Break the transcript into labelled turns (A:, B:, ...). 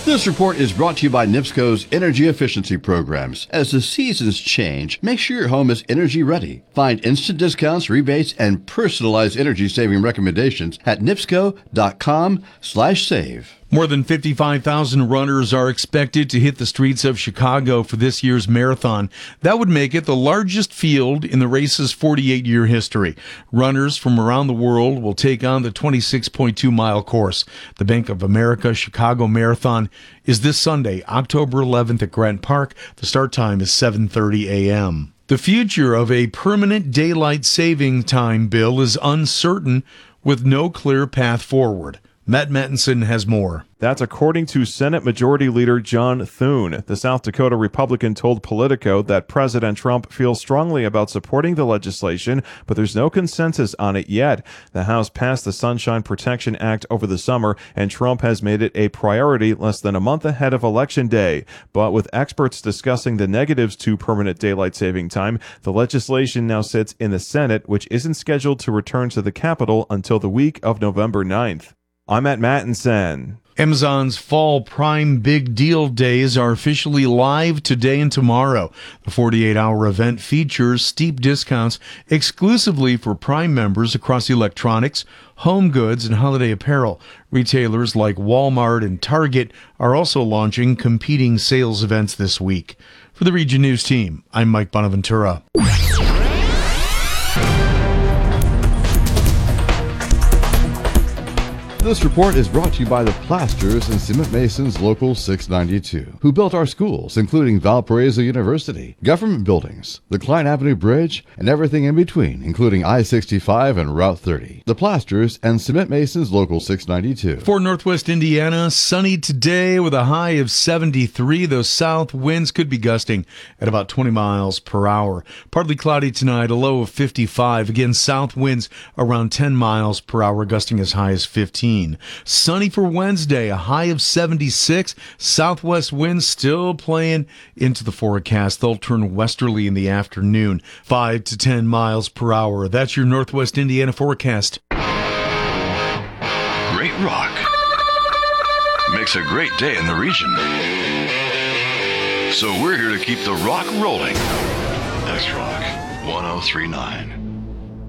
A: This report is brought to you by NIPSCO's energy efficiency programs. As the seasons change, make sure your home is energy ready. Find instant discounts, rebates, and personalized energy saving recommendations at nipsco.com/save.
B: More than 55,000 runners are expected to hit the streets of Chicago for this year's marathon. That would make it the largest field in the race's 48-year history. Runners from around the world will take on the 26.2-mile course. The Bank of America Chicago Marathon is this Sunday, October 11th at Grant Park. The start time is 7:30 a.m. The future of a permanent daylight saving time bill is uncertain with no clear path forward. Matt Mattinson has more.
C: That's according to Senate Majority Leader John Thune. The South Dakota Republican told Politico that President Trump feels strongly about supporting the legislation, but there's no consensus on it yet. The House passed the Sunshine Protection Act over the summer, and Trump has made it a priority less than a month ahead of Election Day. But with experts discussing the negatives to permanent daylight saving time, the legislation now sits in the Senate, which isn't scheduled to return to the Capitol until the week of November 9th. I'm Matt Mattinson.
B: Amazon's Fall Prime Big Deal Days are officially live today and tomorrow. The 48-hour event features steep discounts exclusively for Prime members across electronics, home goods, and holiday apparel. Retailers like Walmart and Target are also launching competing sales events this week. For the Region News team, I'm Mike Bonaventura.
A: This report is brought to you by the Plasters and Cement Masons Local 692, who built our schools, including Valparaiso University, government buildings, the Klein Avenue Bridge, and everything in between, including I-65 and Route 30. The Plasters and Cement Masons Local 692.
B: For Northwest Indiana, sunny today with a high of 73. Those south winds could be gusting at about 20 miles per hour. Partly cloudy tonight, a low of 55. Again, south winds around 10 miles per hour, gusting as high as 15. Sunny for Wednesday, a high of 76. Southwest winds still playing into the forecast. They'll turn westerly in the afternoon, 5 to 10 miles per hour. That's your Northwest Indiana forecast.
D: Great rock makes a great day in the region. So we're here to keep the rock rolling. X Rock 1039.